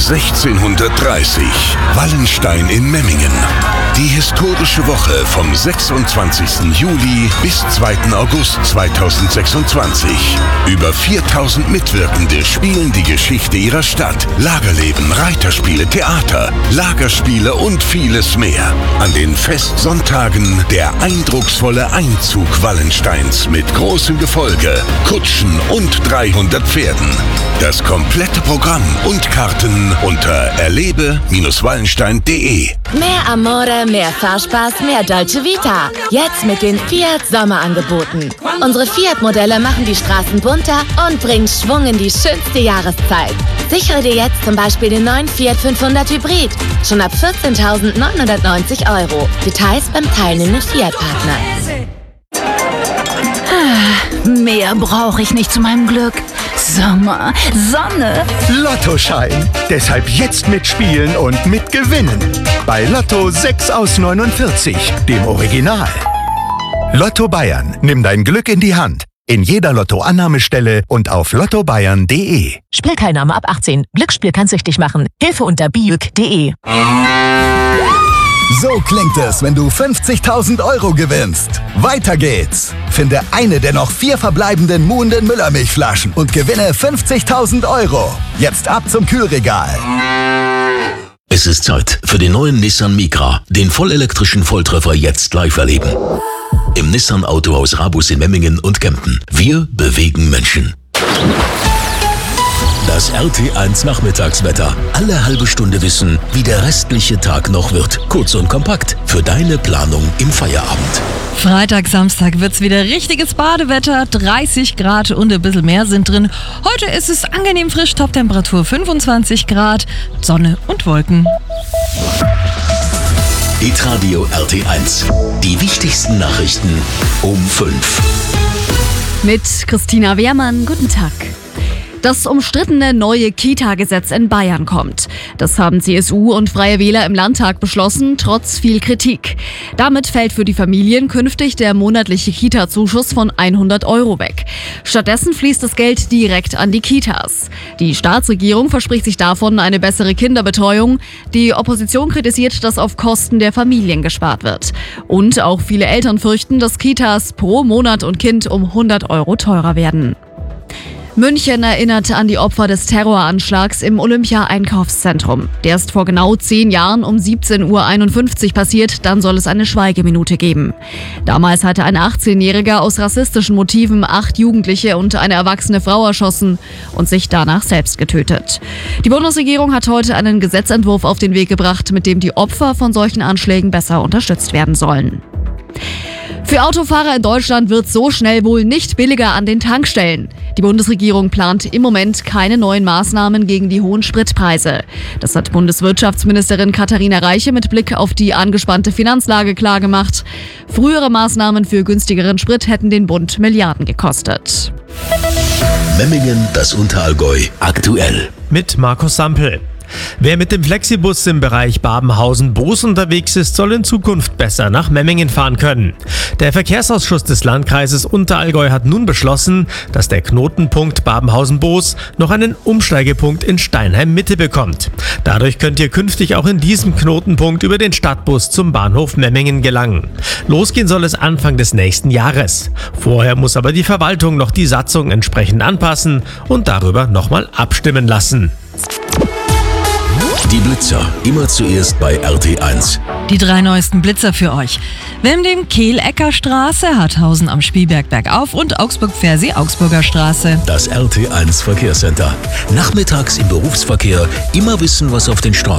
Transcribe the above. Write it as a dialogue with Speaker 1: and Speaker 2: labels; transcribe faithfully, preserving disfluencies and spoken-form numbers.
Speaker 1: sechzehnhundertdreißig. Wallenstein in Memmingen. Die historische Woche vom sechsundzwanzigsten Juli bis zweiten August zweitausendsechsundzwanzig. Über viertausend Mitwirkende spielen die Geschichte ihrer Stadt. Lagerleben, Reiterspiele, Theater, Lagerspiele und vieles mehr. An den Festsonntagen der eindrucksvolle Einzug Wallensteins mit großem Gefolge, Kutschen und dreihundert Pferden. Das komplette Programm und Karten unter erlebe Bindestrich wallenstein punkt de.
Speaker 2: Mehr Amore, mehr Fahrspaß, mehr Dolce Vita. Jetzt mit den Fiat Sommerangeboten. Unsere Fiat-Modelle machen die Straßen bunter und bringen Schwung in die schönste Jahreszeit. Sichere dir jetzt zum Beispiel den neuen Fiat fünfhundert Hybrid. Schon ab vierzehntausendneunhundertneunzig Euro. Details beim teilnehmenden Fiat-Partner.
Speaker 3: Mehr brauche ich nicht zu meinem Glück. Sommer, Sonne.
Speaker 4: Lottoschein. Deshalb jetzt mitspielen und mitgewinnen. Bei Lotto sechs aus neunundvierzig, dem Original. Lotto Bayern. Nimm dein Glück in die Hand. In jeder Lotto-Annahmestelle und auf lotto bayern punkt de.
Speaker 5: Spielteilnahme ab achtzehn. Glücksspiel kann süchtig machen. Hilfe unter biük punkt de.
Speaker 6: So klingt es, wenn du fünfzigtausend Euro gewinnst. Weiter geht's. Finde eine der noch vier verbleibenden muhenden Müllermilchflaschen und gewinne fünfzigtausend Euro. Jetzt ab zum Kühlregal.
Speaker 7: Es ist Zeit für den neuen Nissan Micra, den vollelektrischen Volltreffer jetzt live erleben. Im Nissan Autohaus Rabus in Memmingen und Kempten. Wir bewegen Menschen. Das R T eins Nachmittagswetter. Alle halbe Stunde wissen, wie der restliche Tag noch wird. Kurz und kompakt für deine Planung im Feierabend.
Speaker 8: Freitag, Samstag wird's wieder richtiges Badewetter. dreißig Grad und ein bisschen mehr sind drin. Heute ist es angenehm frisch, Toptemperatur fünfundzwanzig Grad, Sonne und Wolken.
Speaker 7: Hitradio R T eins. Die wichtigsten Nachrichten um fünf.
Speaker 3: Mit Christina Wehrmann, guten Tag. Das umstrittene neue Kita-Gesetz in Bayern kommt. Das haben C S U und Freie Wähler im Landtag beschlossen, trotz viel Kritik. Damit fällt für die Familien künftig der monatliche Kita-Zuschuss von hundert Euro weg. Stattdessen fließt das Geld direkt an die Kitas. Die Staatsregierung verspricht sich davon eine bessere Kinderbetreuung. Die Opposition kritisiert, dass auf Kosten der Familien gespart wird. Und auch viele Eltern fürchten, dass Kitas pro Monat und Kind um hundert Euro teurer werden. München erinnert an die Opfer des Terroranschlags im Olympia-Einkaufszentrum. Der ist vor genau zehn Jahren um siebzehn Uhr einundfünfzig passiert, dann soll es eine Schweigeminute geben. Damals hatte ein achtzehnjähriger aus rassistischen Motiven acht Jugendliche und eine erwachsene Frau erschossen und sich danach selbst getötet. Die Bundesregierung hat heute einen Gesetzentwurf auf den Weg gebracht, mit dem die Opfer von solchen Anschlägen besser unterstützt werden sollen. Für Autofahrer in Deutschland wird so schnell wohl nicht billiger an den Tankstellen. Die Bundesregierung plant im Moment keine neuen Maßnahmen gegen die hohen Spritpreise. Das hat Bundeswirtschaftsministerin Katharina Reiche mit Blick auf die angespannte Finanzlage klargemacht. Frühere Maßnahmen für günstigeren Sprit hätten den Bund Milliarden gekostet.
Speaker 7: Memmingen, das Unterallgäu, aktuell.
Speaker 9: Mit Markus Sampel. Wer mit dem Flexibus im Bereich Babenhausen-Boos unterwegs ist, soll in Zukunft besser nach Memmingen fahren können. Der Verkehrsausschuss des Landkreises Unterallgäu hat nun beschlossen, dass der Knotenpunkt Babenhausen-Boos noch einen Umsteigepunkt in Steinheim-Mitte bekommt. Dadurch könnt ihr künftig auch in diesem Knotenpunkt über den Stadtbus zum Bahnhof Memmingen gelangen. Losgehen soll es Anfang des nächsten Jahres. Vorher muss aber die Verwaltung noch die Satzung entsprechend anpassen und darüber nochmal abstimmen lassen.
Speaker 7: Die Blitzer, immer zuerst bei R T eins.
Speaker 8: Die drei neuesten Blitzer für euch. Wilmdem Kehlecker Straße, Harthausen am Spielberg bergauf und Augsburg-Pfersee Augsburger Straße.
Speaker 7: Das R T eins Verkehrscenter. Nachmittags im Berufsverkehr immer wissen, was auf den Straßen